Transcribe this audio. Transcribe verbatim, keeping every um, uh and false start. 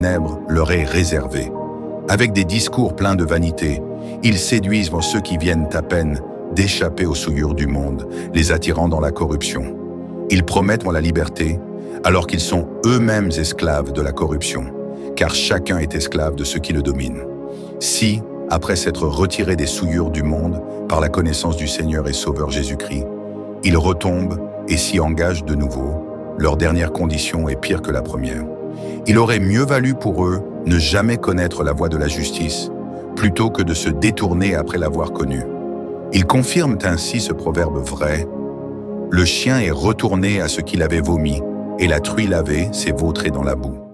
ténèbres leur est réservé. Avec des discours pleins de vanité, ils séduisent ceux qui viennent à peine d'échapper aux souillures du monde, les attirant dans la corruption. Ils promettent la liberté, alors qu'ils sont eux-mêmes esclaves de la corruption, car chacun est esclave de ceux qui le dominent. Si, après s'être retirés des souillures du monde par la connaissance du Seigneur et Sauveur Jésus-Christ, ils retombent et s'y engagent de nouveau, leur dernière condition est pire que la première. Il aurait mieux valu pour eux ne jamais connaître la voie de la justice, plutôt que de se détourner après l'avoir connue. Ils confirment ainsi ce proverbe vrai: le chien est retourné à ce qu'il avait vomi, et la truie lavée s'est vautrée dans la boue.